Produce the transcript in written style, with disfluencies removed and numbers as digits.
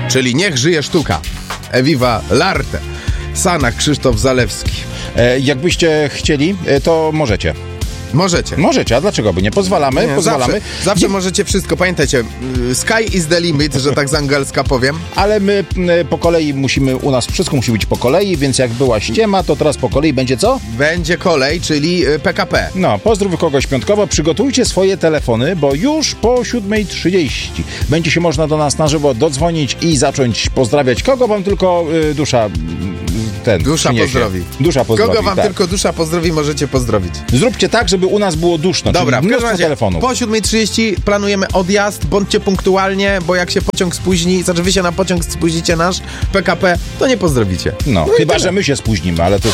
czyli niech żyje sztuka. Eviva l'arte. Sanach Krzysztof Zalewski. Jakbyście chcieli, to możecie. Możecie. A dlaczego by nie? Pozwalamy. Zawsze możecie wszystko. Pamiętajcie, sky is the limit, że tak z angielska powiem. Ale my po kolei u nas wszystko musi być po kolei, więc jak była ściema, to teraz po kolei będzie co? Będzie kolej, czyli PKP. No, pozdrów kogoś piątkowo, przygotujcie swoje telefony, bo już po 7:30 będzie się można do nas na żywo dodzwonić i zacząć pozdrawiać. Kogo wam tylko dusza pozdrowi. Dusza pozdrowi. Kogo wam tylko dusza pozdrowi, możecie pozdrowić. Zróbcie tak, żeby u nas było duszno. Dobra, czyli w każdym razie telefonów. po 7:30 planujemy odjazd, bądźcie punktualnie, bo jak się pociąg spóźni, wy się na pociąg spóźnicie nasz PKP, to nie pozdrowicie. No chyba, że my się spóźnimy, ale to